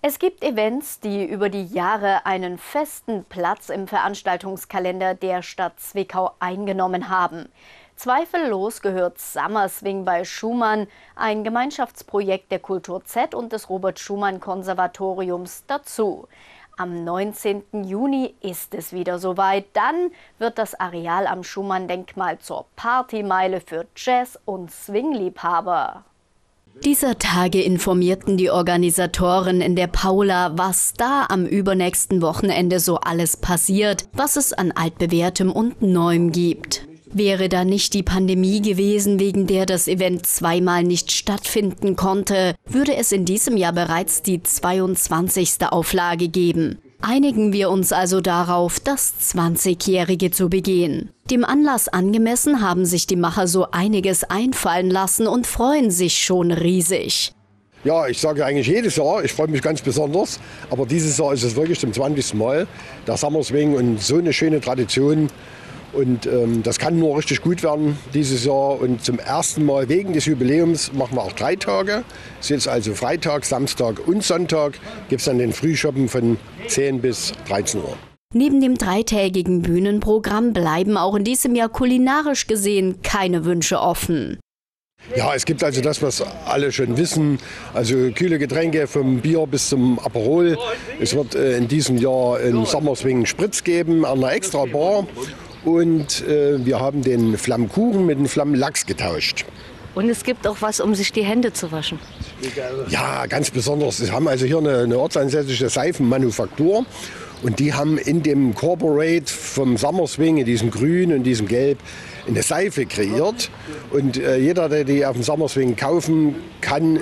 Es gibt Events, die über die Jahre einen festen Platz im Veranstaltungskalender der Stadt Zwickau eingenommen haben. Zweifellos gehört Summer Swing bei Schumann, ein Gemeinschaftsprojekt der Kultur Z und des Robert-Schumann-Konservatoriums, dazu. Am 19. Juni ist es wieder soweit. Dann wird das Areal am Schumann-Denkmal zur Partymeile für Jazz- und Swing-Liebhaber. Dieser Tage informierten die Organisatoren in der Paula, was da am übernächsten Wochenende so alles passiert, was es an altbewährtem und Neuem gibt. Wäre da nicht die Pandemie gewesen, wegen der das Event zweimal nicht stattfinden konnte, würde es in diesem Jahr bereits die 22. Auflage geben. Einigen wir uns also darauf, das 20-Jährige zu begehen. Dem Anlass angemessen haben sich die Macher so einiges einfallen lassen und freuen sich schon riesig. Ja, ich sage eigentlich jedes Jahr, ich freue mich ganz besonders, aber dieses Jahr ist es wirklich zum 20. Mal der Summer Swing und so eine schöne Tradition. Und das kann nur richtig gut werden dieses Jahr. Und zum ersten Mal wegen des Jubiläums machen wir auch 3 Tage. Es ist jetzt also Freitag, Samstag und Sonntag. Gibt es dann den Frühschoppen von 10 bis 13 Uhr. Neben dem 3-tägigen Bühnenprogramm bleiben auch in diesem Jahr kulinarisch gesehen keine Wünsche offen. Ja, es gibt also das, was alle schon wissen, also kühle Getränke vom Bier bis zum Aperol. Es wird in diesem Jahr einen Summer Swing Spritz geben an einer extra Bar. Und wir haben den Flammkuchen mit dem Flammlachs getauscht. Und es gibt auch was, um sich die Hände zu waschen. Ja, ganz besonders. Wir haben also hier eine ortsansässige Seifenmanufaktur. Und die haben in dem Corporate vom Summer Swing, in diesem Grün und diesem Gelb, eine Seife kreiert. Und jeder, der die auf dem Summer Swing kaufen kann,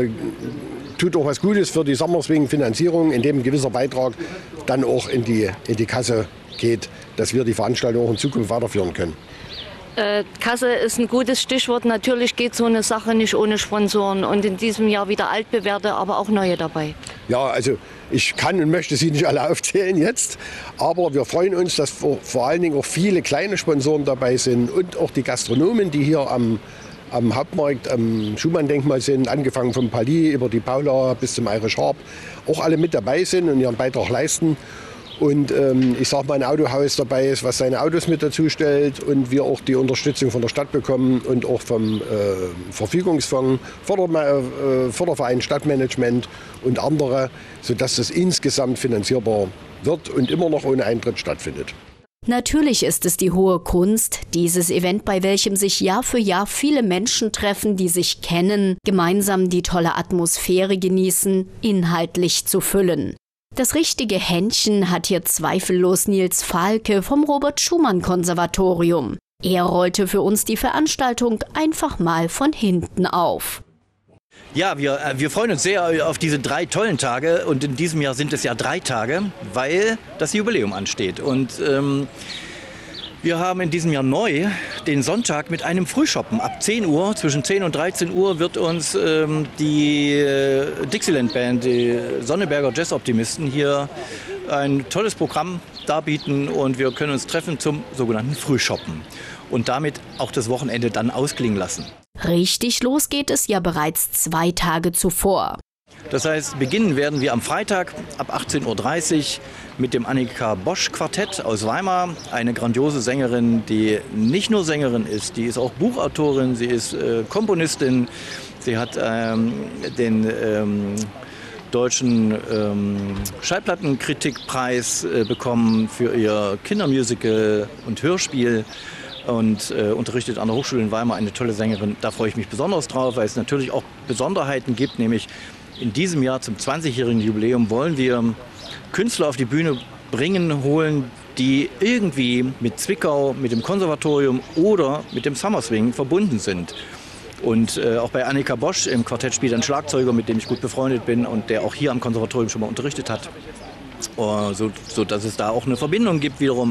tut auch was Gutes für die Summer Swing Finanzierung, indem ein gewisser Beitrag dann auch in die Kasse geht, dass wir die Veranstaltung auch in Zukunft weiterführen können. Kasse ist ein gutes Stichwort. Natürlich geht so eine Sache nicht ohne Sponsoren. Und in diesem Jahr wieder altbewährte, aber auch neue dabei. Ja, also ich kann und möchte sie nicht alle aufzählen jetzt. Aber wir freuen uns, dass vor allen Dingen auch viele kleine Sponsoren dabei sind. Und auch die Gastronomen, die hier am Hauptmarkt, am Schumann-Denkmal sind, angefangen vom Palais über die Paula bis zum Irish Harp, auch alle mit dabei sind und ihren Beitrag leisten. Und ich sage mal, ein Autohaus dabei ist, was seine Autos mit dazu stellt und wir auch die Unterstützung von der Stadt bekommen und auch vom Verfügungsfonds, Förderverein Stadtmanagement und andere, sodass das insgesamt finanzierbar wird und immer noch ohne Eintritt stattfindet. Natürlich ist es die hohe Kunst, dieses Event, bei welchem sich Jahr für Jahr viele Menschen treffen, die sich kennen, gemeinsam die tolle Atmosphäre genießen, inhaltlich zu füllen. Das richtige Händchen hat hier zweifellos Nils Falke vom Robert-Schumann-Konservatorium. Er rollte für uns die Veranstaltung einfach mal von hinten auf. Ja, wir freuen uns sehr auf diese 3 tollen Tage und in diesem Jahr sind es ja 3 Tage, weil das Jubiläum ansteht. Und wir haben in diesem Jahr neu den Sonntag mit einem Frühschoppen. Ab 10 Uhr, zwischen 10 und 13 Uhr wird uns die Dixieland Band, die Sonneberger Jazz-Optimisten, hier ein tolles Programm darbieten und wir können uns treffen zum sogenannten Frühschoppen und damit auch das Wochenende dann ausklingen lassen. Richtig los geht es ja bereits 2 Tage zuvor. Das heißt, beginnen werden wir am Freitag ab 18:30 Uhr mit dem Annika Bosch Quartett aus Weimar. Eine grandiose Sängerin, die nicht nur Sängerin ist, die ist auch Buchautorin, sie ist Komponistin. Sie hat den deutschen Schallplattenkritikpreis bekommen für ihr Kindermusical und Hörspiel. Und unterrichtet an der Hochschule in Weimar, eine tolle Sängerin. Da freue ich mich besonders drauf, weil es natürlich auch Besonderheiten gibt, nämlich in diesem Jahr zum 20-jährigen Jubiläum wollen wir Künstler auf die Bühne holen, die irgendwie mit Zwickau, mit dem Konservatorium oder mit dem Summer Swing verbunden sind. Und auch bei Annika Bosch im Quartett spielt ein Schlagzeuger, mit dem ich gut befreundet bin und der auch hier am Konservatorium schon mal unterrichtet hat. So dass es da auch eine Verbindung gibt wiederum.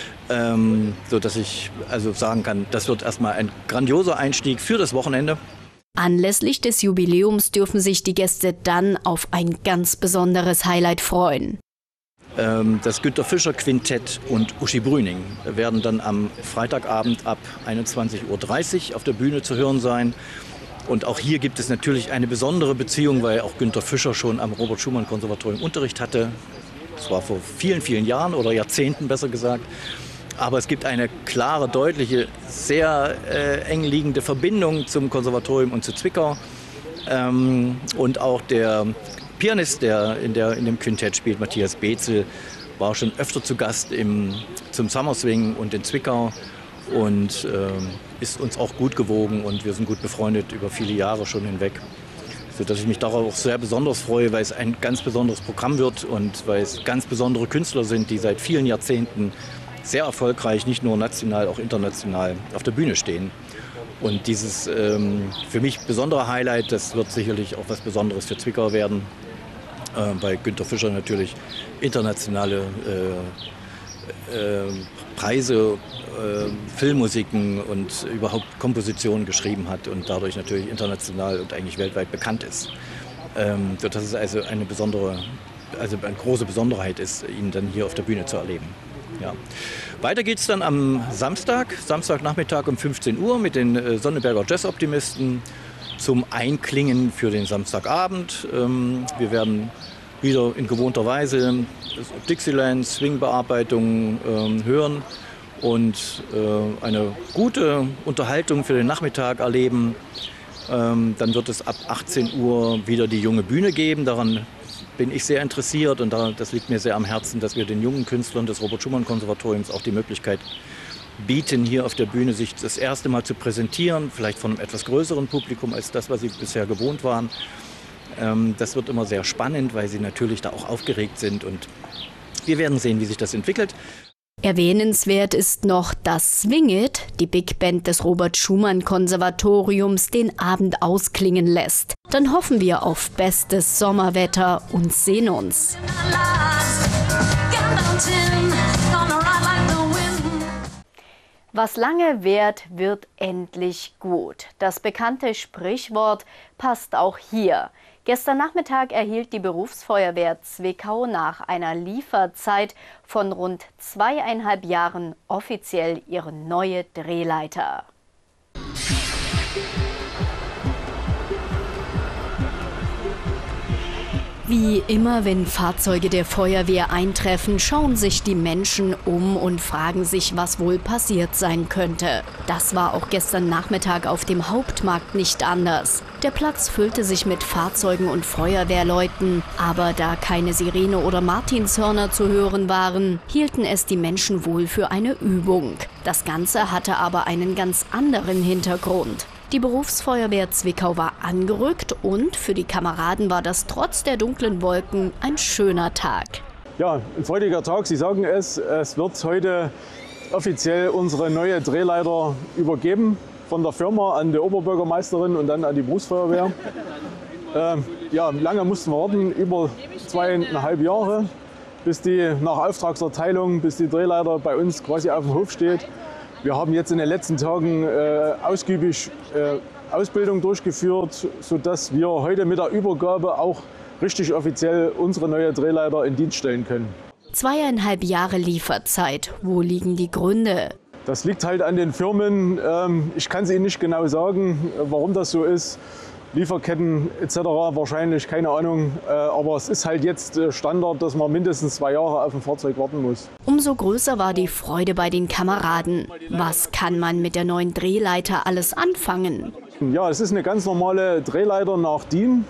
So dass ich also sagen kann, das wird erstmal ein grandioser Einstieg für das Wochenende. Anlässlich des Jubiläums dürfen sich die Gäste dann auf ein ganz besonderes Highlight freuen. Das Günter Fischer Quintett und Uschi Brüning werden dann am Freitagabend ab 21:30 Uhr auf der Bühne zu hören sein. Und auch hier gibt es natürlich eine besondere Beziehung, weil auch Günter Fischer schon am Robert-Schumann-Konservatorium Unterricht hatte. Das war vor vielen, vielen Jahren oder Jahrzehnten besser gesagt. Aber es gibt eine klare, deutliche, sehr eng liegende Verbindung zum Konservatorium und zu Zwickau. Und auch der Pianist, der in dem Quintett spielt, Matthias Bezel, war schon öfter zu Gast zum Summer Swing und in Zwickau und ist uns auch gut gewogen und wir sind gut befreundet über viele Jahre schon hinweg. Sodass ich mich darauf auch sehr besonders freue, weil es ein ganz besonderes Programm wird und weil es ganz besondere Künstler sind, die seit vielen Jahrzehnten sehr erfolgreich, nicht nur national, auch international auf der Bühne stehen. Und dieses für mich besondere Highlight, das wird sicherlich auch was Besonderes für Zwickau werden. Bei Günter Fischer natürlich internationale Preise, Filmmusiken und überhaupt Kompositionen geschrieben hat und dadurch natürlich international und eigentlich weltweit bekannt ist. Dass es also eine große Besonderheit ist, ihn dann hier auf der Bühne zu erleben. Ja. Weiter geht es dann am Samstagnachmittag um 15 Uhr mit den Sonneberger Jazzoptimisten zum Einklingen für den Samstagabend. Wir werden wieder in gewohnter Weise Dixieland, Swing-Bearbeitung hören und eine gute Unterhaltung für den Nachmittag erleben. Dann wird es ab 18 Uhr wieder die junge Bühne geben. Daran bin ich sehr interessiert und das liegt mir sehr am Herzen, dass wir den jungen Künstlern des Robert-Schumann-Konservatoriums auch die Möglichkeit bieten, hier auf der Bühne sich das erste Mal zu präsentieren, vielleicht von einem etwas größeren Publikum als das, was sie bisher gewohnt waren. Das wird immer sehr spannend, weil sie natürlich da auch aufgeregt sind und wir werden sehen, wie sich das entwickelt. Erwähnenswert ist noch, dass Swing It, die Big Band des Robert-Schumann-Konservatoriums, den Abend ausklingen lässt. Dann hoffen wir auf bestes Sommerwetter und sehen uns. Was lange währt, wird endlich gut. Das bekannte Sprichwort passt auch hier. Gestern Nachmittag erhielt die Berufsfeuerwehr Zwickau nach einer Lieferzeit von rund 2,5 Jahren offiziell ihre neue Drehleiter. Wie immer, wenn Fahrzeuge der Feuerwehr eintreffen, schauen sich die Menschen um und fragen sich, was wohl passiert sein könnte. Das war auch gestern Nachmittag auf dem Hauptmarkt nicht anders. Der Platz füllte sich mit Fahrzeugen und Feuerwehrleuten, aber da keine Sirene oder Martinshörner zu hören waren, hielten es die Menschen wohl für eine Übung. Das Ganze hatte aber einen ganz anderen Hintergrund. Die Berufsfeuerwehr Zwickau war angerückt und für die Kameraden war das trotz der dunklen Wolken ein schöner Tag. Ja, ein freudiger Tag, Sie sagen es. Es wird heute offiziell unsere neue Drehleiter übergeben von der Firma an die Oberbürgermeisterin und dann an die Berufsfeuerwehr. Ja, lange mussten wir warten, über 2,5 Jahre, bis die nach Auftragserteilung, bis die Drehleiter bei uns quasi auf dem Hof steht. Wir haben jetzt in den letzten Tagen ausgiebig Ausbildung durchgeführt, sodass wir heute mit der Übergabe auch richtig offiziell unsere neue Drehleiter in Dienst stellen können. 2,5 Jahre Lieferzeit. Wo liegen die Gründe? Das liegt halt an den Firmen. Ich kann es Ihnen nicht genau sagen, warum das so ist. Lieferketten etc. wahrscheinlich, keine Ahnung. Aber es ist halt jetzt Standard, dass man mindestens 2 Jahre auf ein Fahrzeug warten muss. Umso größer war die Freude bei den Kameraden. Was kann man mit der neuen Drehleiter alles anfangen? Ja, es ist eine ganz normale Drehleiter nach DIN.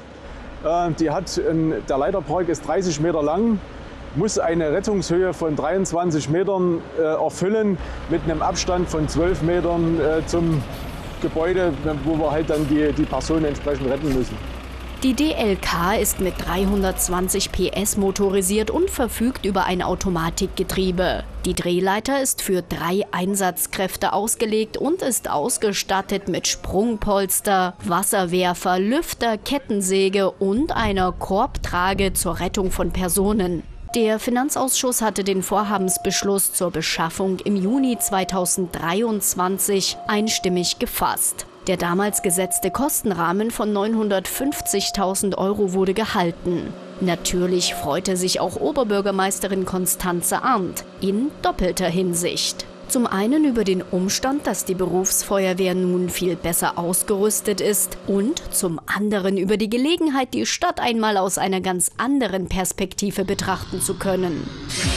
Der Leiterpark ist 30 Meter lang, muss eine Rettungshöhe von 23 Metern erfüllen, mit einem Abstand von 12 Metern zum Gebäude, wo wir halt dann die Person entsprechend retten müssen. Die DLK ist mit 320 PS motorisiert und verfügt über ein Automatikgetriebe. Die Drehleiter ist für 3 Einsatzkräfte ausgelegt und ist ausgestattet mit Sprungpolster, Wasserwerfer, Lüfter, Kettensäge und einer Korbtrage zur Rettung von Personen. Der Finanzausschuss hatte den Vorhabensbeschluss zur Beschaffung im Juni 2023 einstimmig gefasst. Der damals gesetzte Kostenrahmen von 950.000 € wurde gehalten. Natürlich freute sich auch Oberbürgermeisterin Constanze Arndt in doppelter Hinsicht. Zum einen über den Umstand, dass die Berufsfeuerwehr nun viel besser ausgerüstet ist und zum anderen über die Gelegenheit, die Stadt einmal aus einer ganz anderen Perspektive betrachten zu können.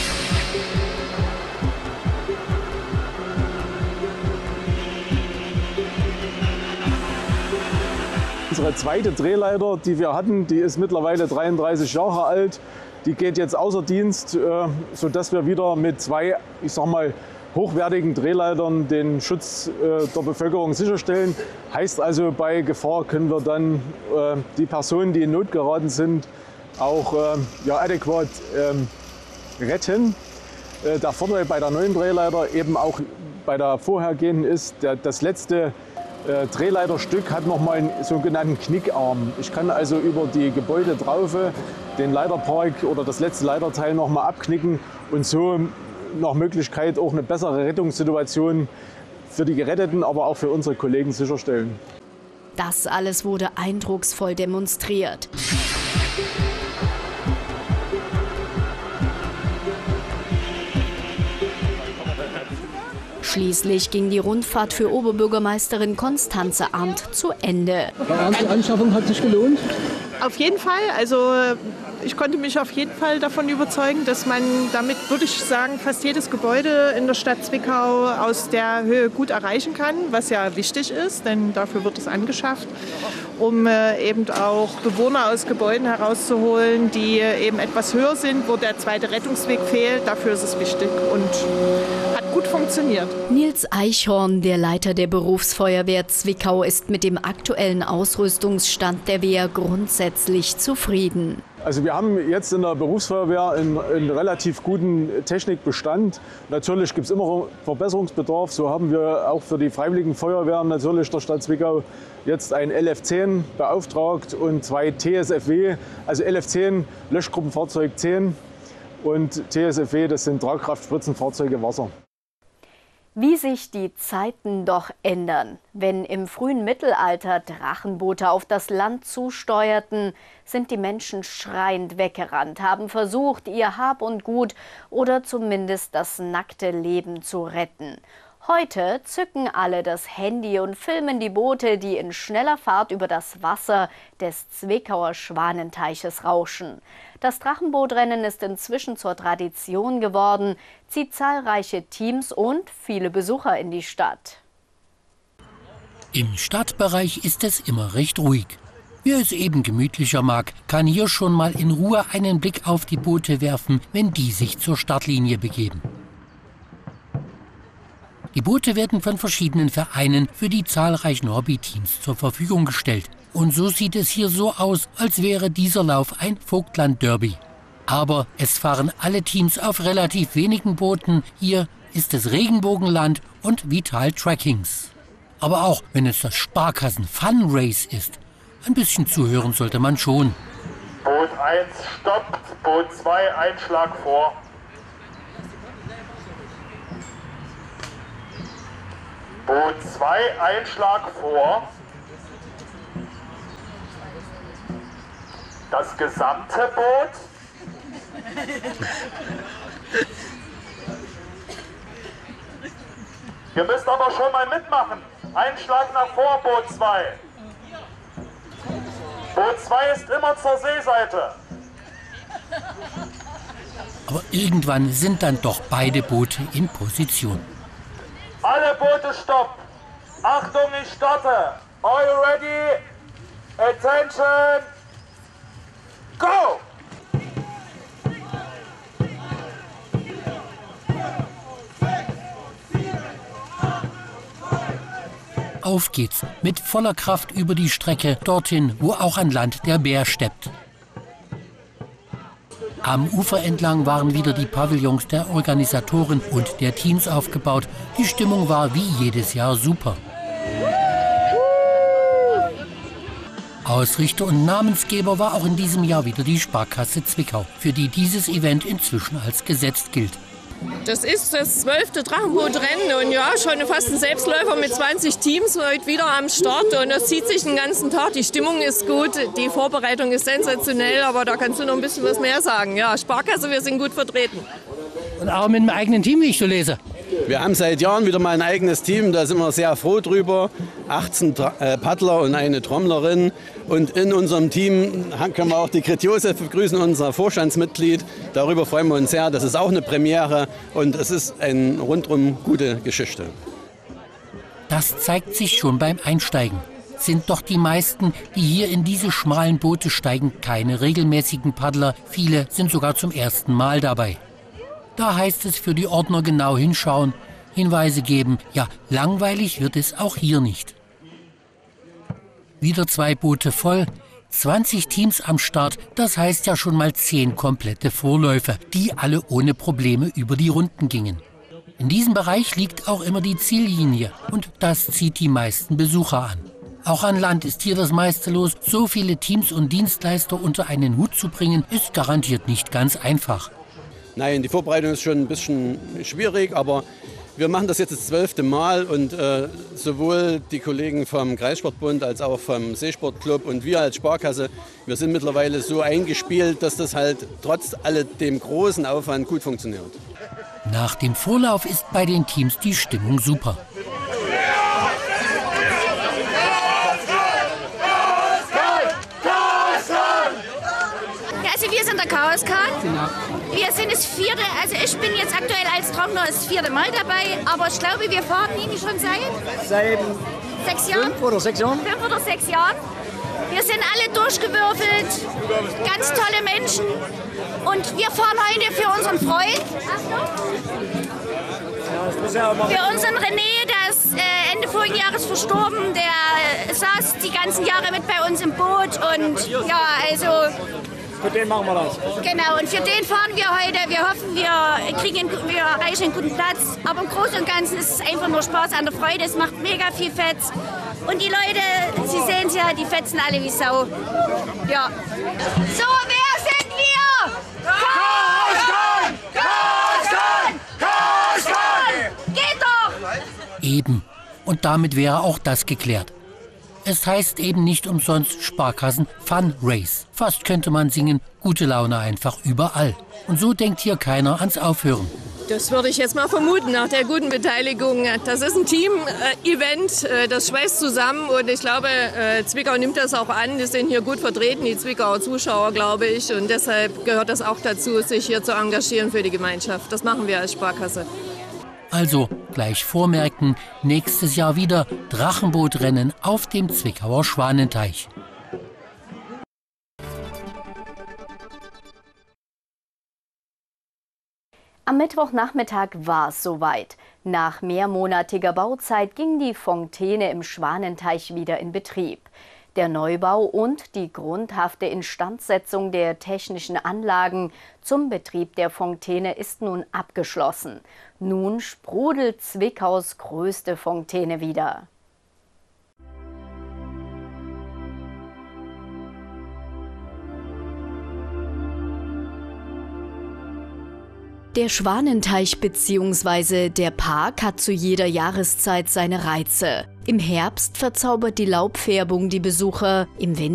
Unsere zweite Drehleiter, die wir hatten, die ist mittlerweile 33 Jahre alt. Die geht jetzt außer Dienst, sodass wir wieder mit zwei, ich sag mal, hochwertigen Drehleitern den Schutz der Bevölkerung sicherstellen. Heißt also, bei Gefahr können wir dann die Personen, die in Not geraten sind, auch adäquat retten. Der Vorteil bei der neuen Drehleiter, eben auch bei der vorhergehenden, ist, das letzte Drehleiterstück hat nochmal einen sogenannten Knickarm. Ich kann also über die Gebäude drauf den Leiterpark oder das letzte Leiterteil nochmal abknicken und so nach Möglichkeit auch eine bessere Rettungssituation für die Geretteten, aber auch für unsere Kollegen sicherstellen. Das alles wurde eindrucksvoll demonstriert. Schließlich ging die Rundfahrt für Oberbürgermeisterin Konstanze Arndt zu Ende. Die Anschaffung hat sich gelohnt? Auf jeden Fall. Also ich konnte mich auf jeden Fall davon überzeugen, dass man damit, würde ich sagen, fast jedes Gebäude in der Stadt Zwickau aus der Höhe gut erreichen kann, was ja wichtig ist, denn dafür wird es angeschafft, um eben auch Bewohner aus Gebäuden herauszuholen, die eben etwas höher sind, wo der zweite Rettungsweg fehlt. Dafür ist es wichtig und hat gut funktioniert. Nils Eichhorn, der Leiter der Berufsfeuerwehr Zwickau, ist mit dem aktuellen Ausrüstungsstand der Wehr grundsätzlich zufrieden. Also wir haben jetzt in der Berufsfeuerwehr einen relativ guten Technikbestand. Natürlich gibt es immer Verbesserungsbedarf. So haben wir auch für die Freiwilligen Feuerwehren natürlich der Stadt Zwickau jetzt ein LF10 beauftragt und 2 TSFW, also LF10 Löschgruppenfahrzeug 10 und TSFW, das sind Tragkraftspritzenfahrzeuge Wasser. Wie sich die Zeiten doch ändern. Wenn im frühen Mittelalter Drachenboote auf das Land zusteuerten, sind die Menschen schreiend weggerannt, haben versucht, ihr Hab und Gut oder zumindest das nackte Leben zu retten. Heute zücken alle das Handy und filmen die Boote, die in schneller Fahrt über das Wasser des Zwickauer Schwanenteiches rauschen. Das Drachenbootrennen ist inzwischen zur Tradition geworden, zieht zahlreiche Teams und viele Besucher in die Stadt. Im Stadtbereich ist es immer recht ruhig. Wer es eben gemütlicher mag, kann hier schon mal in Ruhe einen Blick auf die Boote werfen, wenn die sich zur Startlinie begeben. Die Boote werden von verschiedenen Vereinen für die zahlreichen Hobbyteams zur Verfügung gestellt. Und so sieht es hier so aus, als wäre dieser Lauf ein Vogtland-Derby. Aber es fahren alle Teams auf relativ wenigen Booten. Hier ist es Regenbogenland und Vital Trackings. Aber auch wenn es das Sparkassen-Fun-Race ist, ein bisschen zuhören sollte man schon. Boot 1 stoppt, Boot 2 Einschlag vor. Boot 2 Einschlag vor. Das gesamte Boot. Ihr müsst aber schon mal mitmachen. Einschlag nach vor, Boot 2. Boot 2 ist immer zur Seeseite. Aber irgendwann sind dann doch beide Boote in Position. Alle Boote stopp. Achtung, ich starte. Are you ready? Attention. Go! Auf geht's mit voller Kraft über die Strecke, dorthin, wo auch an Land der Bär steppt. Am Ufer entlang waren wieder die Pavillons der Organisatoren und der Teams aufgebaut. Die Stimmung war wie jedes Jahr super. Ausrichter und Namensgeber war auch in diesem Jahr wieder die Sparkasse Zwickau, für die dieses Event inzwischen als gesetzt gilt. Das ist das 12. Drachenbootrennen und ja, schon fast ein Selbstläufer mit 20 Teams heute wieder am Start und das zieht sich den ganzen Tag. Die Stimmung ist gut, die Vorbereitung ist sensationell, aber da kannst du noch ein bisschen was mehr sagen. Ja, Sparkasse, wir sind gut vertreten. Und auch mit dem eigenen Team, wie ich so lese. Wir haben seit Jahren wieder mal ein eigenes Team, da sind wir sehr froh drüber. 18 Paddler und eine Trommlerin. Und in unserem Team können wir auch die Grit Josef begrüßen, unser Vorstandsmitglied. Darüber freuen wir uns sehr. Das ist auch eine Premiere und es ist eine rundum gute Geschichte. Das zeigt sich schon beim Einsteigen. Sind doch die meisten, die hier in diese schmalen Boote steigen, keine regelmäßigen Paddler. Viele sind sogar zum ersten Mal dabei. Da heißt es für die Ordner genau hinschauen, Hinweise geben. Ja, langweilig wird es auch hier nicht. Wieder 2 Boote voll, 20 Teams am Start, das heißt ja schon mal 10 komplette Vorläufe, die alle ohne Probleme über die Runden gingen. In diesem Bereich liegt auch immer die Ziellinie und das zieht die meisten Besucher an. Auch an Land ist hier das meiste los. So viele Teams und Dienstleister unter einen Hut zu bringen, ist garantiert nicht ganz einfach. Nein, die Vorbereitung ist schon ein bisschen schwierig, aber wir machen das jetzt das 12. Mal und sowohl die Kollegen vom Kreissportbund als auch vom Seesportclub und wir als Sparkasse, wir sind mittlerweile so eingespielt, dass das halt trotz alledem großen Aufwand gut funktioniert. Nach dem Vorlauf ist bei den Teams die Stimmung super. Also wir sind der Chaos-Kahn. Wir sind das 4., also ich bin jetzt aktuell als Trockner das 4. Mal dabei, aber ich glaube, wir fahren irgendwie schon seit 6 Jahren. 5 oder 6 Jahren. 5 oder 6 Jahren. Wir sind alle durchgewürfelt, ganz tolle Menschen und wir fahren heute für unseren Freund, für unseren René, der ist Ende vorigen Jahres verstorben, der saß die ganzen Jahre mit bei uns im Boot und ja, also... Für den machen wir das. Genau, und für den fahren wir heute. Wir hoffen, wir erreichen einen guten Platz. Aber im Großen und Ganzen ist es einfach nur Spaß an der Freude. Es macht mega viel Fetz. Und die Leute, Sie sehen es ja, die fetzen alle wie Sau. Ja. So, wer sind wir? Chaos-Kahn! Chaos-Kahn! Chaos-Kahn! Geht doch! Eben. Und damit wäre auch das geklärt. Es heißt eben nicht umsonst Sparkassen Fun Race. Fast könnte man singen, gute Laune einfach überall. Und so denkt hier keiner ans Aufhören. Das würde ich jetzt mal vermuten, nach der guten Beteiligung. Das ist ein Team-Event, das schweißt zusammen und ich glaube, Zwickau nimmt das auch an. Die sind hier gut vertreten, die Zwickauer Zuschauer, glaube ich. Und deshalb gehört das auch dazu, sich hier zu engagieren für die Gemeinschaft. Das machen wir als Sparkasse. Also gleich vormerken, nächstes Jahr wieder Drachenbootrennen auf dem Zwickauer Schwanenteich. Am Mittwochnachmittag war es soweit. Nach mehrmonatiger Bauzeit ging die Fontäne im Schwanenteich wieder in Betrieb. Der Neubau und die grundhafte Instandsetzung der technischen Anlagen zum Betrieb der Fontäne ist nun abgeschlossen. Nun sprudelt Zwickaus größte Fontäne wieder. Der Schwanenteich bzw. der Park hat zu jeder Jahreszeit seine Reize. Im Herbst verzaubert die Laubfärbung die Besucher, im Winter